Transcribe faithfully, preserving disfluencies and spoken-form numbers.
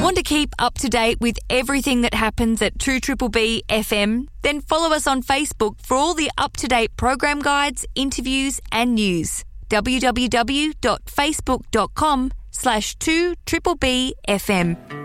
Want to keep up to date with everything that happens at two B B B F M? Then follow us on Facebook for all the up-to-date program guides, interviews and news. w w w dot facebook dot com slash two B B B F M.